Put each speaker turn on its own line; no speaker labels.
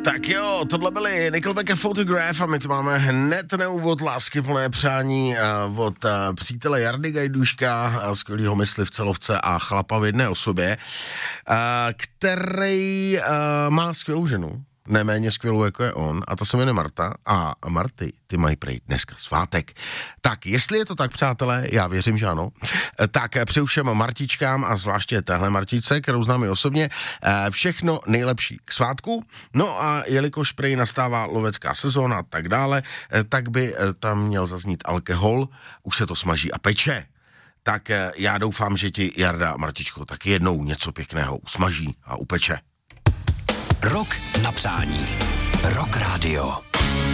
Tak jo, tohle byly Nickelback a Photograph a my tu máme hned na úvod láskyplné přání od přítele Jardy Gajduška, skvělýho myslivce, lovce a chlapa v jedné osobě, který má skvělou ženu, neméně skvělou jako je on, a ta se jmenuje Marta a Marty, ty mají prej dneska svátek. Tak, jestli je to tak, přátelé, já věřím, že ano, tak přeju všem Martičkám a zvláště téhle Martičce, kterou znám i osobně, všechno nejlepší k svátku. No a jelikož prej nastává lovecká sezóna a tak dále, tak by tam měl zaznít alkohol, už se to smaží a peče. Tak já doufám, že ti Jarda a Martičko taky jednou něco pěkného usmaží a upeče.
Rok na přání. Rock Radio.